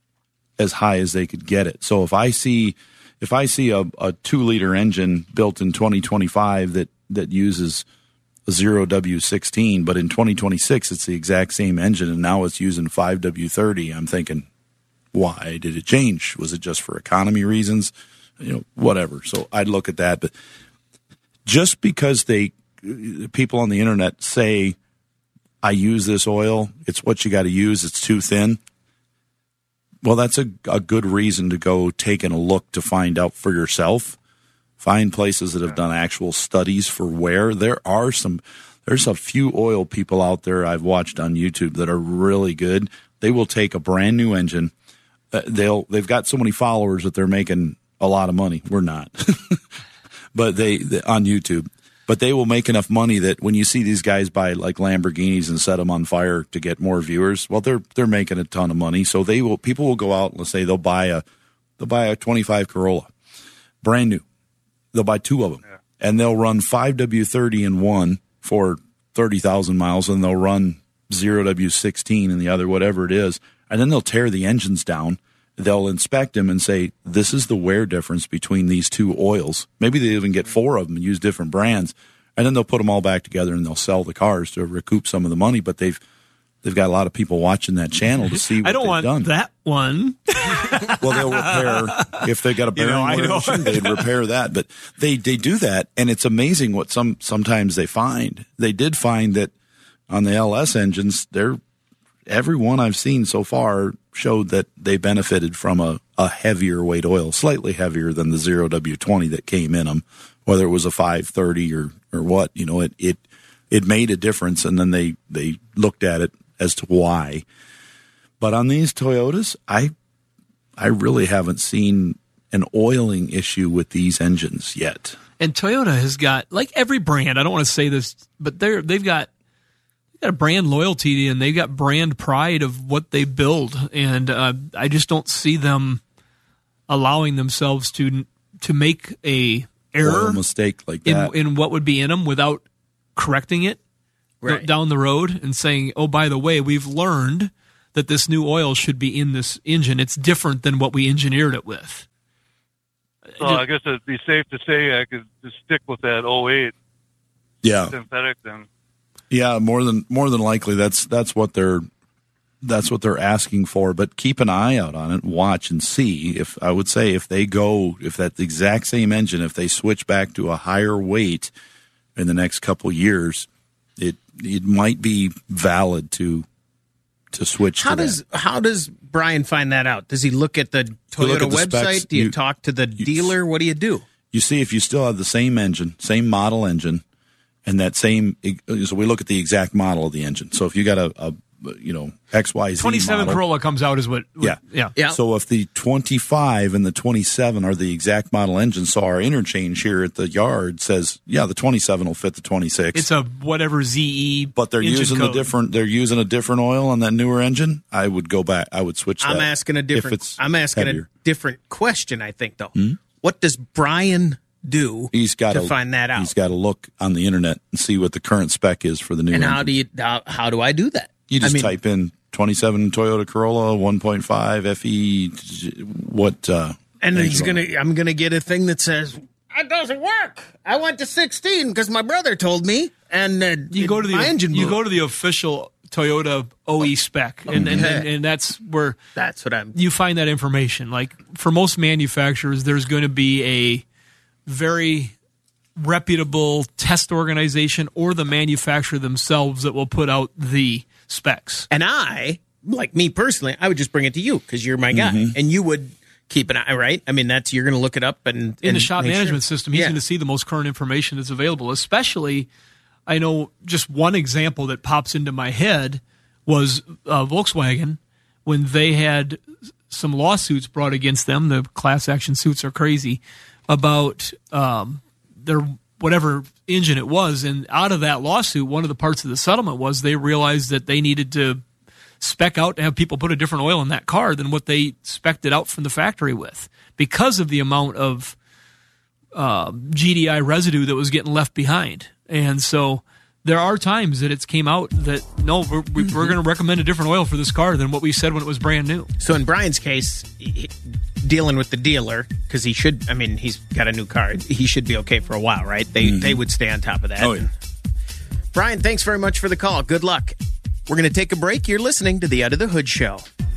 as high as they could get it. So if I see if I see a, a two liter engine built in twenty twenty-five that, that uses a zero W sixteen, but in twenty twenty-six it's the exact same engine and now it's using five W thirty, I'm thinking, why did it change? Was it just for economy reasons? You know, whatever. So I'd look at that. But just because they people on the internet say, I use this oil, it's what you got to use, it's too thin, well, that's a, a good reason to go taking a look to find out for yourself. Find places that have done actual studies for wear. There are some, there's a few oil people out there I've watched on YouTube that are really good. They will take a brand new engine. Uh, they'll, they've got so many followers that they're making a lot of money. We're not, but they, they on YouTube. But they will make enough money that when you see these guys buy like Lamborghinis and set them on fire to get more viewers, well, they're they're making a ton of money. So they will people will go out and let's say they'll buy a they'll buy a twenty-five Corolla, brand new. They'll buy two of them, yeah. And they'll run five W thirty in one for thirty thousand miles, and they'll run zero W sixteen in the other, whatever it is, and then they'll tear the engines down. They'll inspect them and say, this is the wear difference between these two oils. Maybe they even get four of them and use different brands. And then they'll put them all back together and they'll sell the cars to recoup some of the money. But they've they've got a lot of people watching that channel to see what I don't they've want done. that one. Well, they'll repair, if they got a bearing You know, I wear know. issue, they'd repair that. But they, they do that, and it's amazing what some sometimes they find. They did find that on the L S engines, they're every one I've seen so far showed that they benefited from a, a heavier weight oil, slightly heavier than the zero W twenty that came in them, whether it was a five thirty or, or what, you know, it, it, it made a difference. And then they, they looked at it as to why. But on these Toyotas, I I really haven't seen an oiling issue with these engines yet. And Toyota has got, like every brand, I don't want to say this, but they're they've got got a brand loyalty and they've got brand pride of what they build, and uh, I just don't see them allowing themselves to to make a error, Oil mistake like in, that in what would be in them without correcting it Right. down the road and saying, "Oh, by the way, we've learned that this new oil should be in this engine. It's different than what we engineered it with." So I guess it'd be safe to say I could just stick with that oh eight Yeah, synthetic then. yeah, more than more than likely that's that's what they're that's what they're asking for. But keep an eye out on it, watch and see. If I would say if they go if that exact same engine, if they switch back to a higher weight in the next couple years, it it might be valid to to switch. How to does that. how does Brian find that out? Does he look at the You look Toyota at the website? specs, do you, you- talk to the dealer? What do you do? You see if you still have the same engine, same model engine, and that same. So we look at the exact model of the engine. So if you got a, a you know X Y Z twenty-seven model, Corolla comes out is what, what yeah, yeah yeah. So if the twenty-five and the twenty-seven are the exact model engine, so our interchange here at the yard says, yeah, the twenty-seven will fit the twenty-six. It's a whatever Z E, but they're engine using code. the different. They're using a different oil on that newer engine. I would go back. I would switch. I'm that asking a if different. it's I'm asking heavier. a different question. I think though. Hmm? What does Brian do He's got to find that out? He's got to look on the internet and see what the current spec is for the new. And engine. how do you how, how do I do that? You just I mean, type in twenty-seven Toyota Corolla one point five F E. What? Uh, and engine he's on gonna. it. I'm gonna get a thing that says that doesn't work. I went to sixteen because my brother told me, and uh, You go to the my engine. you blew. go to the official Toyota O E spec, and and, and and that's where that's what I'm. you find that information. Like for most manufacturers, there's going to be a very reputable test organization or the manufacturer themselves that will put out the specs. And I, like me personally, I would just bring it to you because you're my guy, Mm-hmm. and you would keep an eye. Right? I mean, that's you're going to look it up and In and the shop make management sure. system, he's Yeah. going to see the most current information that's available. Especially, I know just one example that pops into my head was uh, Volkswagen when they had some lawsuits brought against them. The class action suits are crazy about um, their whatever engine it was, and out of that lawsuit, one of the parts of the settlement was they realized that they needed to spec out to have people put a different oil in that car than what they spec'd it out from the factory with because of the amount of uh, G D I residue that was getting left behind. And so there are times that it's came out that, no, we're, we're going to recommend a different oil for this car than what we said when it was brand new. So in Brian's case, he, dealing with the dealer because he should. I mean, he's got a new car. He should be okay for a while, right? They Mm-hmm. they would stay on top of that. Oh, yeah. Brian, thanks very much for the call. Good luck. We're going to take a break. You're listening to the Under the Hood Show.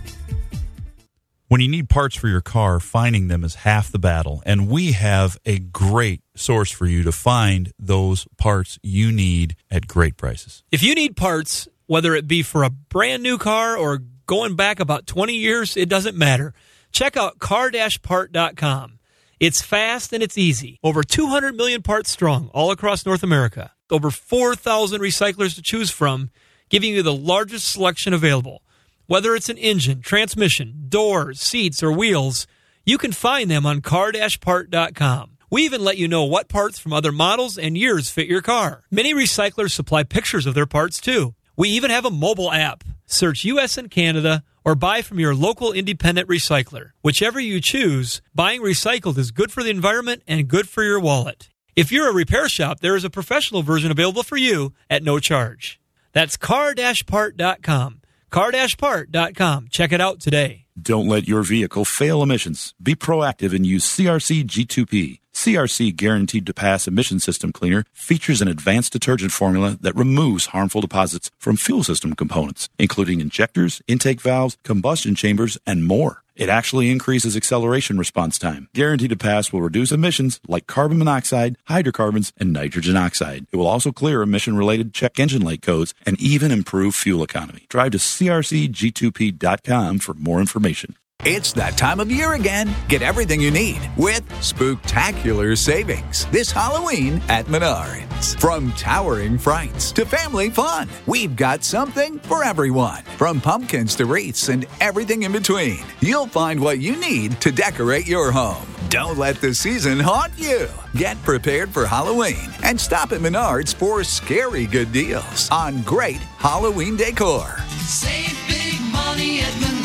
When you need parts for your car, finding them is half the battle. And we have a great source for you to find those parts you need at great prices. If you need parts, whether it be for a brand new car or going back about twenty years, it doesn't matter. Check out car dash part dot com. It's fast and it's easy. Over two hundred million parts strong all across North America. Over four thousand recyclers to choose from, giving you the largest selection available. Whether it's an engine, transmission, doors, seats, or wheels, you can find them on car dash part dot com. We even let you know what parts from other models and years fit your car. Many recyclers supply pictures of their parts too. We even have a mobile app. Search U S and Canada or buy from your local independent recycler. Whichever you choose, buying recycled is good for the environment and good for your wallet. If you're a repair shop, there is a professional version available for you at no charge. That's car dash part dot com. car dash part dot com. Check it out today. Don't let your vehicle fail emissions. Be proactive and use C R C G two P. C R C Guaranteed to Pass Emission System Cleaner features an advanced detergent formula that removes harmful deposits from fuel system components, including injectors, intake valves, combustion chambers, and more. It actually increases acceleration response time. Guaranteed to Pass will reduce emissions like carbon monoxide, hydrocarbons, and nitrogen oxide. It will also clear emission-related check engine light codes and even improve fuel economy. Drive to C R C G two P dot com for more information. It's that time of year again. Get everything you need with spooktacular savings this Halloween at Menards. From towering frights to family fun, we've got something for everyone. From pumpkins to wreaths and everything in between, you'll find what you need to decorate your home. Don't let the season haunt you. Get prepared for Halloween and stop at Menards for scary good deals on great Halloween decor. Save big money at Menards.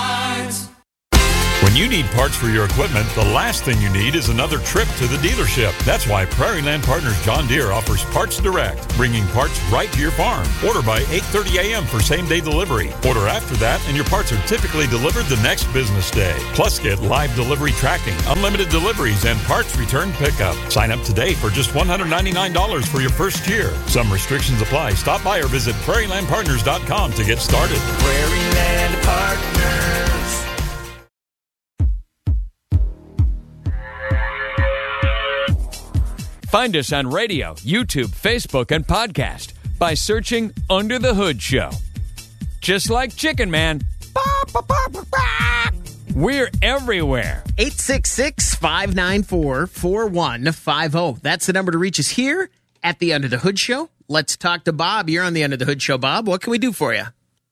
When you need parts for your equipment, the last thing you need is another trip to the dealership. That's why Prairie Land Partners John Deere offers Parts Direct, bringing parts right to your farm. Order by eight thirty a.m. for same-day delivery. Order after that, and your parts are typically delivered the next business day. Plus, get live delivery tracking, unlimited deliveries, and parts return pickup. Sign up today for just one hundred ninety-nine dollars for your first year. Some restrictions apply. Stop by or visit prairie land partners dot com to get started. Prairie Land Partners. Find us on radio, YouTube, Facebook, and podcast by searching Under the Hood Show. Just like Chicken Man, we're everywhere. eight six six, five nine four, four one five zero. That's the number to reach us here at the Under the Hood Show. Let's talk to Bob. You're on the Under the Hood Show, Bob. What can we do for you?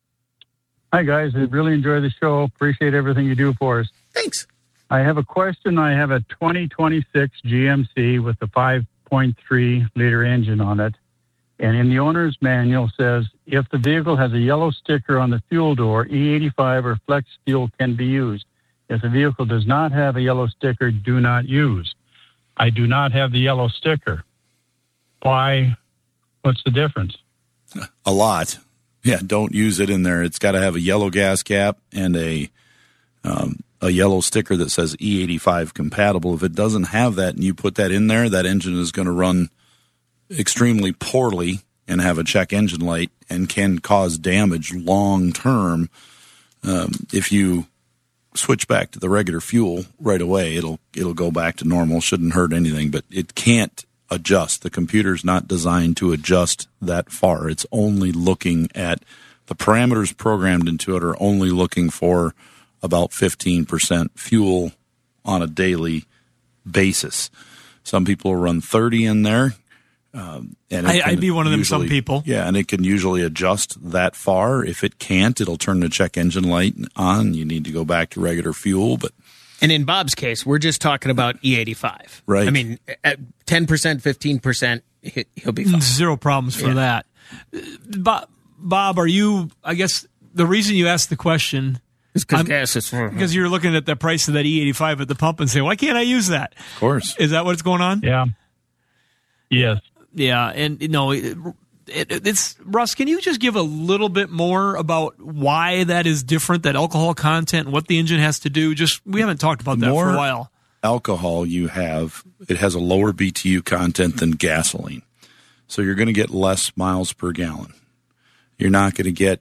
Hi, guys. I really enjoy the show. Appreciate everything you do for us. Thanks. I have a question. I have a twenty twenty-six G M C with a five point three liter engine on it. And in the owner's manual says, if the vehicle has a yellow sticker on the fuel door, E eighty-five or flex fuel can be used. If the vehicle does not have a yellow sticker, do not use. I do not have the yellow sticker. Why? What's the difference? A lot. Yeah, don't use it in there. It's got to have a yellow gas cap and a um, a yellow sticker that says E eighty-five compatible. If it doesn't have that and you put that in there, that engine is going to run extremely poorly and have a check engine light and can cause damage long term. Um, if you switch back to the regular fuel right away, it'll it'll go back to normal. Shouldn't hurt anything, but it can't adjust. The computer's not designed to adjust that far. It's only looking at the parameters programmed into it are only looking for about fifteen percent fuel on a daily basis. Some people will run thirty in there. Um, and I, I'd be one of them, some people. Yeah, and it can usually adjust that far. If it can't, it'll turn the check engine light on. You need to go back to regular fuel. But And in Bob's case, we're just talking about E eighty-five. Right. I mean, at ten percent, fifteen percent, he'll be fine. Zero problems for Yeah. that. Bob, Bob, are you, I guess the reason you asked the question is because gas is because you're looking at the price of that E eighty-five at the pump and say, why can't I use that? Of course. Is that what's going on? Yeah. Yes. Yeah, and you know, it, it, it's Russ. Can you just give a little bit more about why that is different? That alcohol content and what the engine has to do. Just we haven't talked about that more for a while. Alcohol you have, it has a lower B T U content than gasoline, so you're going to get less miles per gallon. You're not going to get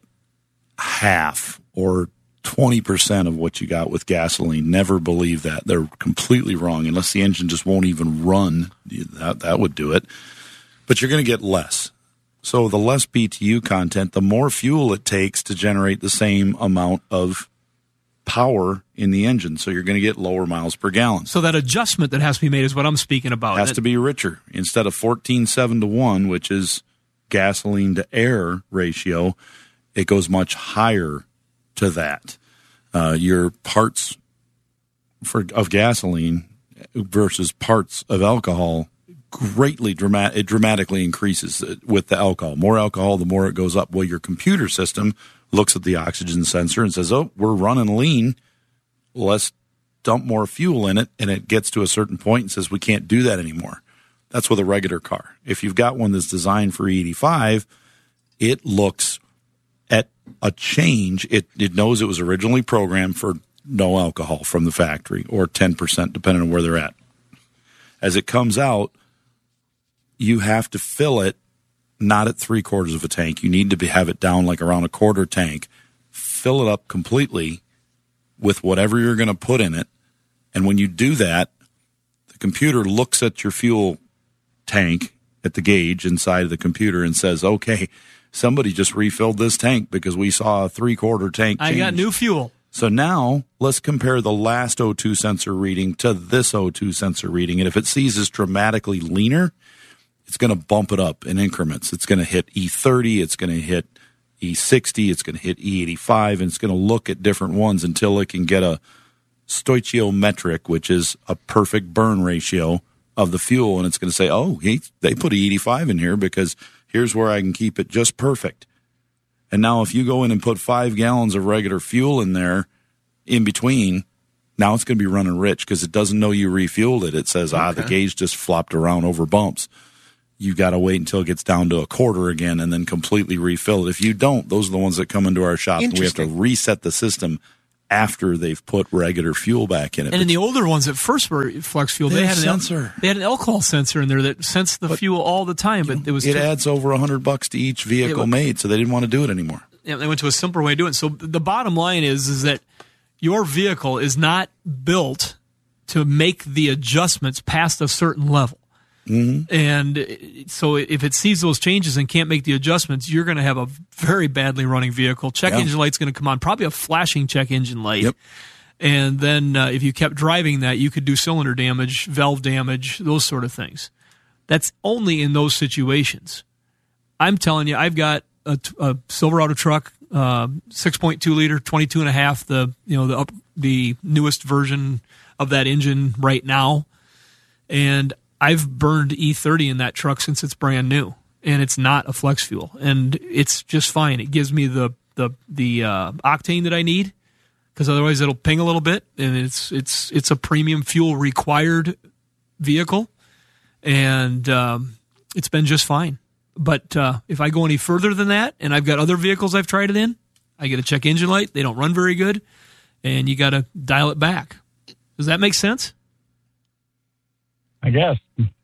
half or twenty percent of what you got with gasoline. Never believe that. They're completely wrong. Unless the engine just won't even run, that that would do it. But you're going to get less. So the less B T U content, the more fuel it takes to generate the same amount of power in the engine. So you're going to get lower miles per gallon. So that adjustment that has to be made is what I'm speaking about. It has to be richer. Instead of fourteen seven to one, which is gasoline to air ratio, it goes much higher to that. Uh, your parts for of gasoline versus parts of alcohol greatly dramatic. It dramatically increases with the alcohol. More alcohol, the more it goes up. Well, your computer system looks at the oxygen sensor and says, "Oh, we're running lean. Let's dump more fuel in it." And it gets to a certain point and says, "We can't do that anymore." That's with a regular car. If you've got one that's designed for E eighty-five, it looks at a change. It it knows it was originally programmed for no alcohol from the factory or ten percent, depending on where they're at. As it comes out, you have to fill it not at three quarters of a tank. You need to be, have it down like around a quarter tank. Fill it up completely with whatever you're going to put in it. And when you do that, the computer looks at your fuel tank at the gauge inside of the computer and says, okay, somebody just refilled this tank because we saw a three-quarter tank change. I got new fuel. So now let's compare the last O two sensor reading to this O two sensor reading. And if it sees is dramatically leaner, it's going to bump it up in increments. It's going to hit E thirty. It's going to hit E sixty. It's going to hit E eighty-five. And it's going to look at different ones until it can get a stoichiometric, which is a perfect burn ratio of the fuel. And it's going to say, oh, he, they put E eighty-five in here because here's where I can keep it just perfect. And now if you go in and put five gallons of regular fuel in there in between, now it's going to be running rich because it doesn't know you refueled it. It says, okay. ah, the gauge just flopped around over bumps. You got to wait until it gets down to a quarter again and then completely refill it. If you don't, those are the ones that come into our shop. And we have to reset the system after they've put regular fuel back in it. And in the older ones that first were flex fuel, they, they had had an an sensor. Al- they had an alcohol sensor in there that sensed the but, fuel all the time. But it was it too- adds over a hundred bucks to each vehicle yeah, made, so they didn't want to do it anymore. Yeah, they went to a simpler way of doing it. So the bottom line is is that your vehicle is not built to make the adjustments past a certain level. Mm-hmm. And so if it sees those changes and can't make the adjustments, you're going to have a very badly running vehicle. Check yeah. engine light's going to come on, probably a flashing check engine light. Yep. And then uh, if you kept driving that, you could do cylinder damage, valve damage, those sort of things. That's only in those situations. I'm telling you, I've got a, a Silverado truck, uh, six point two liter, twenty-two and a half, the, you know, the up, the newest version of that engine right now. And I've burned E thirty in that truck since it's brand new, and it's not a flex fuel, and it's just fine. It gives me the, the, the, uh, octane that I need, because otherwise it'll ping a little bit, and it's, it's, it's a premium fuel required vehicle. And, um, it's been just fine. But uh, if I go any further than that, and I've got other vehicles I've tried it in, I get a check engine light. They don't run very good, and you got to dial it back. Does that make sense? I guess.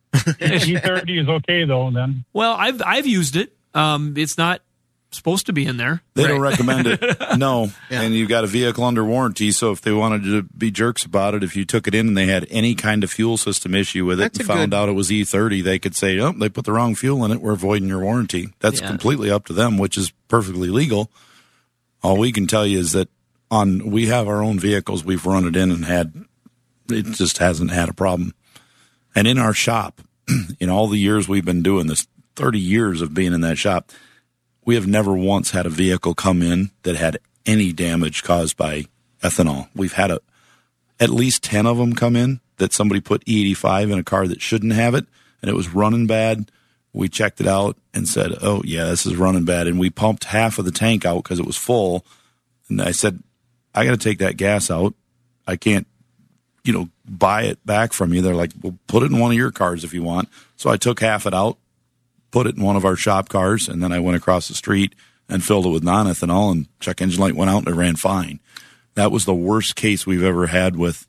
E thirty is okay, though, then. Well, I've I've used it. Um, it's not supposed to be in there. They right. don't recommend it. No. Yeah. And you've got a vehicle under warranty, so if they wanted to be jerks about it, if you took it in and they had any kind of fuel system issue with it That's and found good... out it was E thirty, they could say, oh, they put the wrong fuel in it, we're voiding your warranty. That's yeah. completely up to them, which is perfectly legal. All we can tell you is that on we have our own vehicles, we've run it in and had, it just hasn't had a problem. And in our shop, in all the years we've been doing this, thirty years of being in that shop, we have never once had a vehicle come in that had any damage caused by ethanol. We've had a, at least ten of them come in that somebody put E eighty-five in a car that shouldn't have it, and it was running bad. We checked it out and said, oh, yeah, this is running bad. And we pumped half of the tank out because it was full. And I said, I got to take that gas out. I can't, you know, buy it back from you. They're like, well, put it in one of your cars if you want. So I took half it out, put it in one of our shop cars, and then I went across the street and filled it with non-ethanol, and check engine light went out and it ran fine. That was the worst case we've ever had with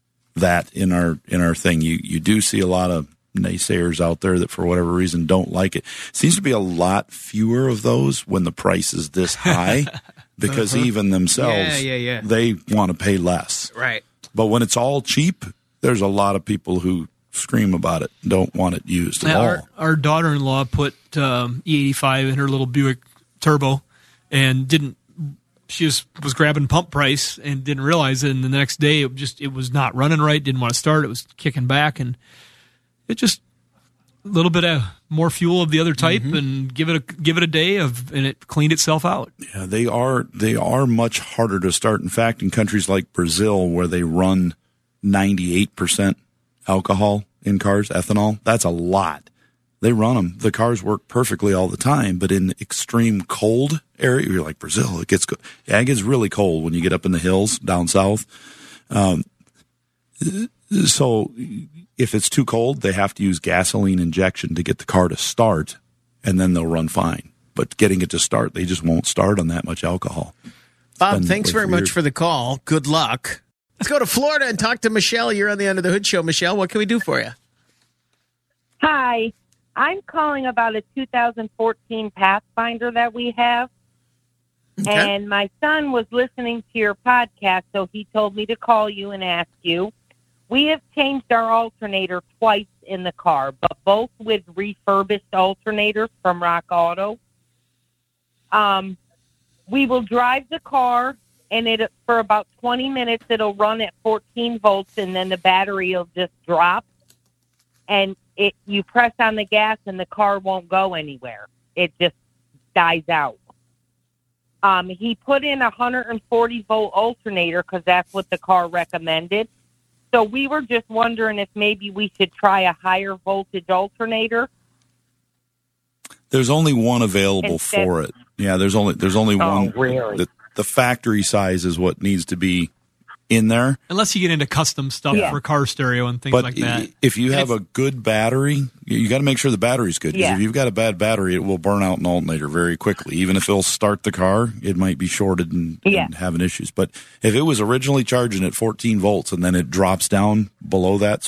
that in our in our thing. You you do see a lot of naysayers out there that for whatever reason don't like it. Seems to be a lot fewer of those when the price is this high because uh-huh. even themselves, yeah, yeah, yeah. they want to pay less. Right. But when it's all cheap, there's a lot of people who scream about it, don't want it used at now, all. Our, our daughter-in-law put um, E eighty-five in her little Buick Turbo and didn't, she just was grabbing pump price and didn't realize it. And the next day it just, it was not running right. Didn't want to start. It was kicking back, and it just a little bit of more fuel of the other type mm-hmm. and give it a, give it a day of, and it cleaned itself out. Yeah, they are, they are much harder to start. In fact, in countries like Brazil where they run ninety-eight percent alcohol in cars, ethanol, that's a lot. They run them. The cars work perfectly all the time, but in extreme cold area, you're like Brazil, it gets go- yeah, it gets really cold when you get up in the hills down south. Um, so if it's too cold, they have to use gasoline injection to get the car to start, and then they'll run fine. But getting it to start, they just won't start on that much alcohol. Bob, thanks very much for the call. Good luck. Let's go to Florida and talk to Michelle. You're on the Under the Hood show. Michelle, what can we do for you? Hi. I'm calling about a two thousand fourteen Pathfinder that we have. Okay. And my son was listening to your podcast, so he told me to call you and ask you. We have changed our alternator twice in the car, but both with refurbished alternators from Rock Auto. Um, we will drive the car and it for about twenty minutes it'll run at fourteen volts, and then the battery will just drop. And it you press on the gas, and the car won't go anywhere. It just dies out. Um, he put in a one hundred forty volt alternator because that's what the car recommended. So we were just wondering if maybe we should try a higher voltage alternator. There's only one available Instead- for it. Yeah, there's only there's only Oh, one. really? The, the factory size is what needs to be in there. Unless you get into custom stuff Yeah. for car stereo and things But like that. if you have a good battery, you, you got to make sure the battery's good. Because Yeah. if you've got a bad battery, it will burn out an alternator very quickly. Even if it'll start the car, it might be shorted and, Yeah. and having issues. But if it was originally charging at fourteen volts and then it drops down below that, so